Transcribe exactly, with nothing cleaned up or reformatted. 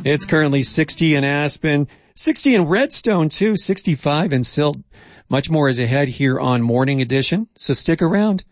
It's currently sixty in Aspen, sixty in Redstone too, sixty-five in Silt. Much more is ahead here on Morning Edition, so stick around.